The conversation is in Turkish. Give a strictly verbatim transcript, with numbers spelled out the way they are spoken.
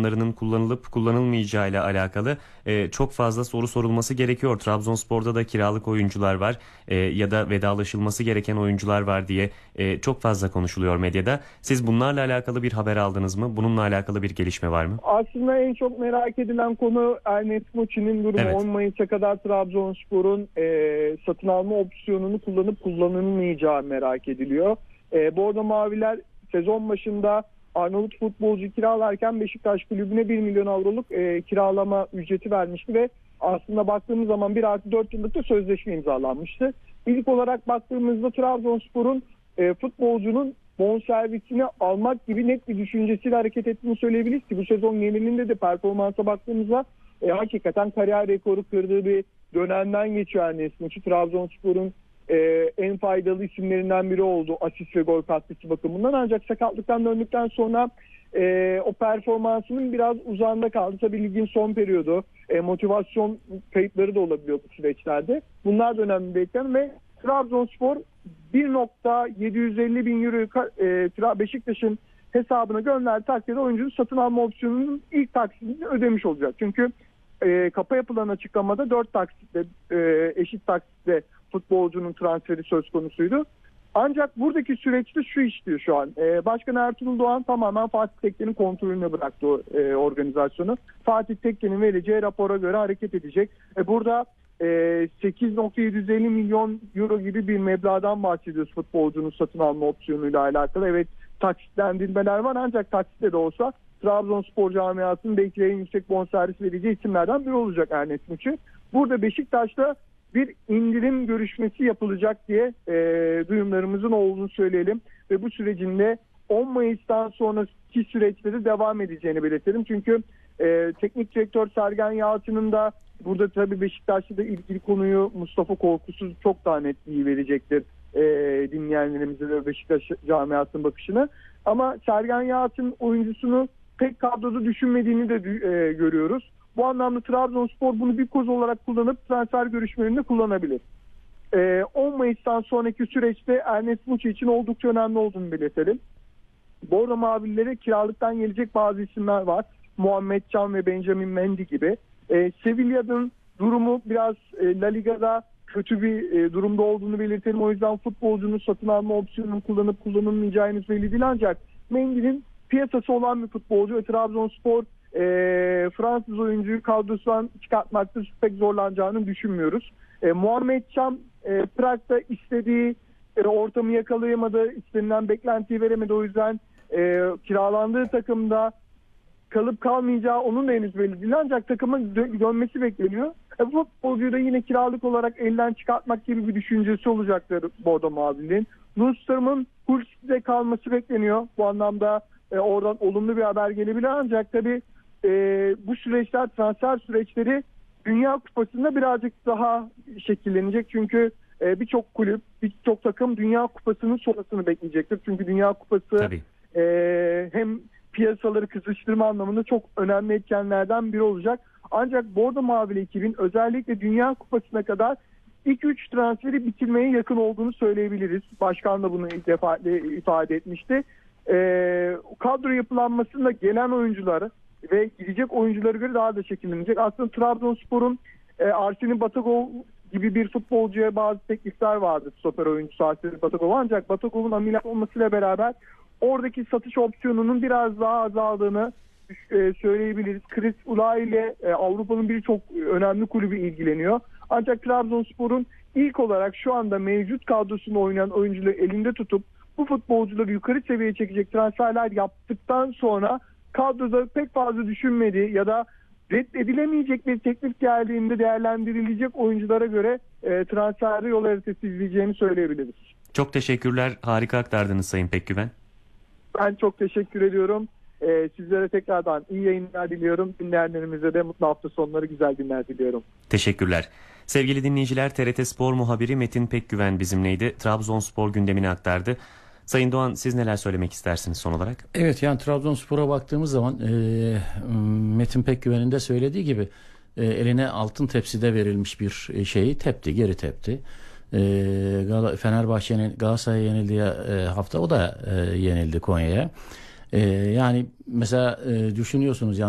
puanlarının kullanılıp kullanılmayacağı ile alakalı e, çok fazla soru sorulması gerekiyor. Trabzonspor'da da kiralık oyuncular var e, ya da vedalaşılması gereken oyuncular var diye e, çok fazla konuşuluyor medyada. Siz bunlarla alakalı bir haber aldınız mı? Bununla alakalı bir gelişme var mı? Aslında en çok merak edilen konu Ernest Muçi'nin durumu. Evet. on Mayıs'a kadar Trabzonspor'un e, satın alma opsiyonunu kullanıp kullanılmayacağı merak ediliyor. E, Bordo Maviler sezon başında Arnavut futbolcu kiralarken Beşiktaş kulübüne bir milyon avroluk e, kiralama ücreti vermişti ve aslında baktığımız zaman bir artı dört yıllık da sözleşme imzalanmıştı. İlk olarak baktığımızda Trabzonspor'un e, futbolcunun bonservisini almak gibi net bir düşüncesiyle hareket ettiğini söyleyebiliriz ki bu sezon genelinde de performansa baktığımızda e, hakikaten kariyer rekoru kırdığı bir dönemden geçiyor Ernest Muçi. Trabzonspor'un e, en faydalı isimlerinden biri oldu asist ve gol katkısı bakımından, ancak sakatlıktan döndükten sonra e, o performansının biraz uzağında kaldı. Tabii ligin son periyodu, e, motivasyon kayıpları da olabiliyor bu süreçlerde. Bunlar da önemli bir etken ve Trabzonspor bir milyon yedi yüz elli bin euroyu e, Beşiktaş'ın hesabına gönderdiği takdirde oyuncunun satın alma opsiyonunun ilk taksitini ödemiş olacak. Çünkü e, kapa yapılan açıklamada dört taksitle e, eşit taksitle futbolcunun transferi söz konusuydu. Ancak buradaki süreçte şu işliyor şu an. E, Başkan Ertuğrul Doğan tamamen Fatih Tekke'nin kontrolüne bıraktı o e, organizasyonu. Fatih Tekke'nin vereceği rapora göre hareket edecek. E, burada e, sekiz milyon yedi yüz elli milyon euro gibi bir meblağdan bahsediyoruz futbolcunun satın alma opsiyonuyla alakalı. Evet, taksitlendirmeler var, ancak taksitle de olsa Trabzonspor camiasının belki de en yüksek bonservis vereceği isimlerden biri olacak Ernest Muçi. Burada Beşiktaş'ta bir indirim görüşmesi yapılacak diye e, duyumlarımızın olduğunu söyleyelim. Ve bu sürecin de on Mayıs'tan sonraki süreçte de devam edeceğini belirtelim. Çünkü e, teknik direktör Sergen Yalçın'ın da burada tabii Beşiktaş'ta da ilgili konuyu Mustafa Korkusuz çok daha net iyi verecektir e, dinleyenlerimize ve Beşiktaş camiasının bakışını. Ama Sergen Yalçın oyuncusunu tek kadroda düşünmediğini de e, görüyoruz. Bu anlamda Trabzonspor bunu bir koz olarak kullanıp transfer görüşmelerinde kullanabilir. Ee, on Mayıs'tan sonraki süreçte Ernest Muçi için oldukça önemli olduğunu belirtelim. Bordo Mavililere kiralıktan gelecek bazı isimler var. Muhammed Can ve Benjamin Mendy gibi. Ee, Sevilla'nın durumu biraz e, La Liga'da kötü bir e, durumda olduğunu belirtelim. O yüzden futbolcunun satın alma opsiyonunu kullanıp kullanılmayacağı henüz belli değil, ancak Mendy'nin piyasası olan bir futbolcu ve Trabzonspor E, Fransız oyuncuyu kadrosundan çıkartmakta pek zorlanacağını düşünmüyoruz. E, Muhammed Can e, Prag'da istediği e, ortamı yakalayamadı, istenilen beklentiyi veremedi. O yüzden e, kiralandığı takımda kalıp kalmayacağı onun da henüz belli değil, ancak takıma dö- dönmesi bekleniyor. E, bu futbolcuyu da yine kiralık olarak elden çıkartmak gibi bir düşüncesi olacaktır Bordo Mavili'nin. Lundström'ün Hull'de kalması bekleniyor. Bu anlamda e, oradan olumlu bir haber gelebilir, ancak tabii e, bu süreçler, transfer süreçleri Dünya Kupası'nda birazcık daha şekillenecek. Çünkü e, birçok kulüp, birçok takım Dünya Kupası'nın sonrasını bekleyecektir. Çünkü Dünya Kupası e, hem piyasaları kızıştırma anlamında çok önemli etkenlerden biri olacak. Ancak Bordo Mavili ekibin özellikle Dünya Kupası'na kadar ilk üç transferi bitirmeye yakın olduğunu söyleyebiliriz. Başkan da bunu ilk defa ifade etmişti. E, kadro yapılanmasında gelen oyuncuları ve gidecek oyunculara göre daha da şekillenecek. Aslında Trabzonspor'un e, Arsenal Batagov gibi bir futbolcuya bazı teklifler vardı. Stoper oyuncusu Arsenal Batagov, ancak Batagov'un ameliyat olmasıyla beraber oradaki satış opsiyonunun biraz daha azaldığını e, söyleyebiliriz. Chris Ulay ile e, Avrupa'nın birçok önemli kulübü ilgileniyor. Ancak Trabzonspor'un ilk olarak şu anda mevcut kadrosunda oynayan oyuncuları elinde tutup bu futbolcuları yukarı seviyeye çekecek transferler yaptıktan sonra kadroda pek fazla düşünmediği ya da reddedilemeyecek bir teklif geldiğinde değerlendirilecek oyunculara göre e, transferi yol haritası izleyeceğini söyleyebiliriz. Çok teşekkürler. Harika aktardınız Sayın Pekgüven. Ben çok teşekkür ediyorum. E, sizlere tekrardan iyi yayınlar diliyorum. Dinleyenlerimize de mutlu hafta sonları, güzel günler diliyorum. Teşekkürler. Sevgili dinleyiciler, T R T Spor muhabiri Metin Pekgüven bizimleydi. Trabzonspor gündemini aktardı. Sayın Doğan, siz neler söylemek istersiniz son olarak? Evet, yani Trabzonspor'a baktığımız zaman e, Metin Pekgüven'in de söylediği gibi e, eline altın tepside verilmiş bir şeyi tepti, geri tepti. E, Fenerbahçe'nin Galatasaray'a yenildiği e, hafta o da e, yenildi Konya'ya. E, yani mesela e, düşünüyorsunuz yani